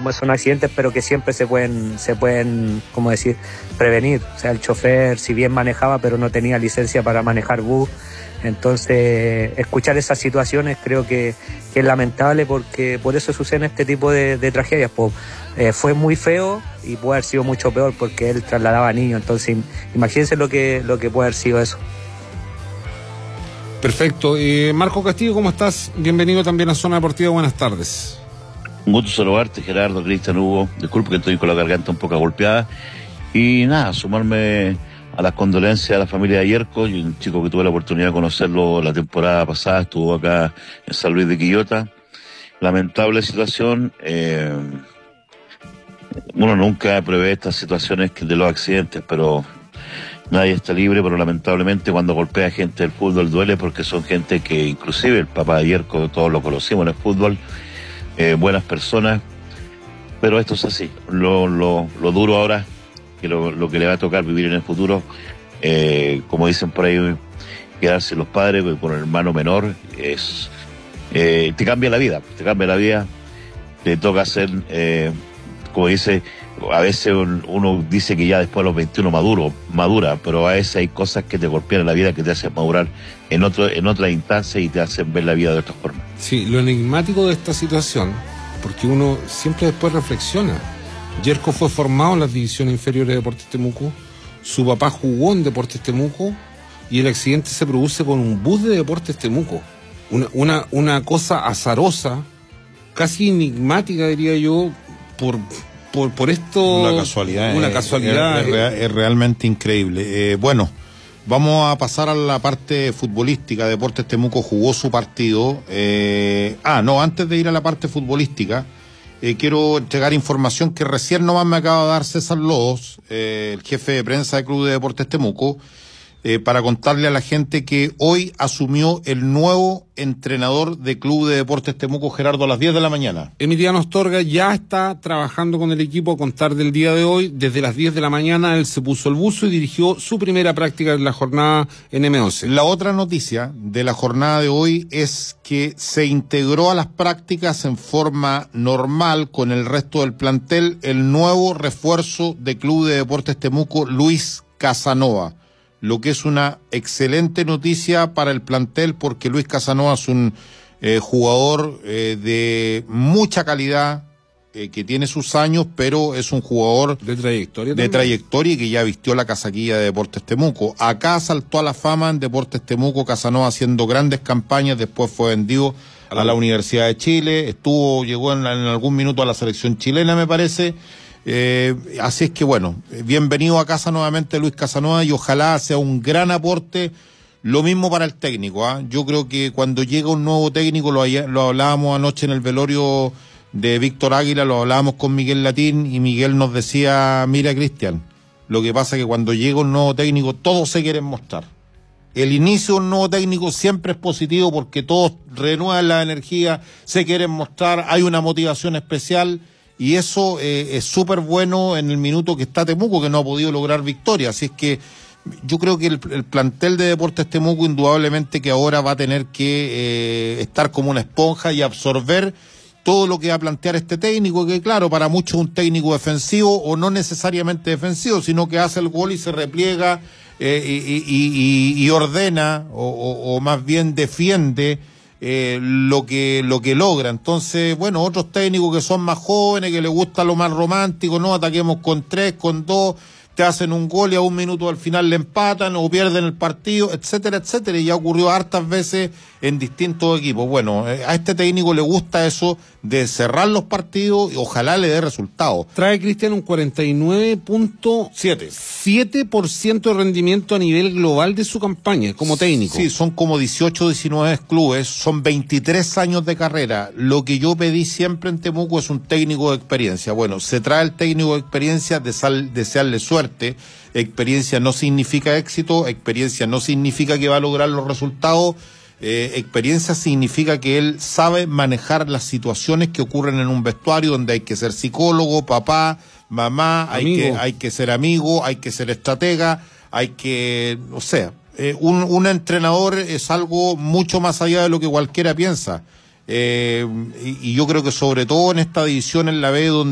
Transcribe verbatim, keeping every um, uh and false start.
son accidentes, pero que siempre se pueden, se pueden, como decir, prevenir. O sea, el chofer, si bien manejaba, pero no tenía licencia para manejar bus. Entonces, escuchar esas situaciones creo que, que es lamentable, porque por eso suceden este tipo de, de tragedias. Pues, eh, fue muy feo y puede haber sido mucho peor porque él trasladaba a niños. Entonces, imagínense lo que, lo que puede haber sido eso. Perfecto. Eh, Marco Castillo, ¿cómo estás? Bienvenido también a Zona Deportiva. Buenas tardes. Un gusto saludarte, Gerardo, Cristian, Hugo. Disculpe que estoy con la garganta un poco golpeada. Y nada, sumarme a las condolencias a la familia de Yerko, y un chico que tuve la oportunidad de conocerlo la temporada pasada, estuvo acá en San Luis de Quillota. Lamentable situación. Eh, uno nunca prevé estas situaciones de los accidentes, pero nadie está libre, pero lamentablemente cuando golpea a gente del fútbol duele, porque son gente que, inclusive el papá de Yerko, todos lo conocimos en el fútbol, eh, buenas personas, pero esto es así. Lo, lo, lo duro ahora, que lo, lo que le va a tocar vivir en el futuro, eh, como dicen por ahí, quedarse los padres con el hermano menor, es eh, te cambia la vida, te cambia la vida, te toca hacer, eh, como dice, a veces uno dice que ya después de los veintiuno maduro, madura, pero a veces hay cosas que te golpean en la vida, que te hacen madurar en otro, en otra instancia y te hacen ver la vida de otra forma. Sí, lo enigmático de esta situación, porque uno siempre después reflexiona. Yerko fue formado en las divisiones inferiores de Deportes Temuco, su papá jugó en Deportes Temuco y el accidente se produce con un bus de Deportes Temuco. Una, una, una cosa azarosa, casi enigmática, diría yo, por... Por, por esto... Una casualidad. Una es, casualidad. Es, es, es realmente increíble. Eh, bueno, vamos a pasar a la parte futbolística. Deportes Temuco jugó su partido. Eh, ah, no, antes de ir a la parte futbolística, eh, quiero entregar información que recién nomás me acaba de dar César Lodos, eh, el jefe de prensa del Club de Deportes Temuco, eh, para contarle a la gente que hoy asumió el nuevo entrenador de Club de Deportes Temuco, Gerardo, a las diez de la mañana. Emiliano Astorga ya está trabajando con el equipo a contar del día de hoy. Desde las diez de la mañana él se puso el buzo y dirigió su primera práctica en la jornada en eme once. La otra noticia de la jornada de hoy es que se integró a las prácticas en forma normal con el resto del plantel el nuevo refuerzo de Club de Deportes Temuco, Luis Casanova. Lo que es una excelente noticia para el plantel, porque Luis Casanova es un eh, jugador eh, de mucha calidad, eh, que tiene sus años, pero es un jugador de trayectoria, de trayectoria y que ya vistió la casaquilla de Deportes Temuco. Acá saltó a la fama en Deportes Temuco, Casanova haciendo grandes campañas, después fue vendido a la Universidad de Chile, estuvo, llegó en, en algún minuto a la selección chilena, me parece. Eh, así es que bueno, bienvenido a casa nuevamente Luis Casanova, y ojalá sea un gran aporte. Lo mismo para el técnico, ¿eh? Yo creo que cuando llega un nuevo técnico, lo, lo hablábamos anoche en el velorio de Víctor Águila, lo hablábamos con Miguel Latín, y Miguel nos decía: mira, Cristian, lo que pasa es que cuando llega un nuevo técnico todos se quieren mostrar. El inicio de un nuevo técnico siempre es positivo porque todos renuevan la energía, se quieren mostrar, hay una motivación especial. Y eso eh, es súper bueno en el minuto que está Temuco, que no ha podido lograr victoria. Así es que yo creo que el, el plantel de Deportes Temuco indudablemente que ahora va a tener que eh, estar como una esponja y absorber todo lo que va a plantear este técnico, que claro, para muchos es un técnico defensivo, o no necesariamente defensivo, sino que hace el gol y se repliega eh, y, y, y, y ordena, o, o, o más bien defiende Eh, lo que lo que logra. Entonces, bueno, otros técnicos que son más jóvenes, que les gusta lo más romántico, no, ataquemos con tres, con dos, te hacen un gol y a un minuto al final le empatan o pierden el partido, etcétera, etcétera, y ya ocurrió hartas veces en distintos equipos. Bueno, eh, a este técnico le gusta eso de cerrar los partidos y ojalá le dé resultados. Trae, Cristian, un cuarenta y nueve punto siete por ciento de rendimiento a nivel global de su campaña como técnico. Sí, son como dieciocho, diecinueve clubes, son veintitrés años de carrera. Lo que yo pedí siempre en Temuco es un técnico de experiencia. Bueno, se trae el técnico de experiencia, de sal, desearle suerte. Experiencia no significa éxito, experiencia no significa que va a lograr los resultados. Eh, experiencia significa que él sabe manejar las situaciones que ocurren en un vestuario, donde hay que ser psicólogo, papá, mamá, hay que, hay que ser amigo, hay que ser estratega, hay que, o sea, eh, un, un entrenador es algo mucho más allá de lo que cualquiera piensa. Eh, y, y yo creo que sobre todo en esta división en la B, donde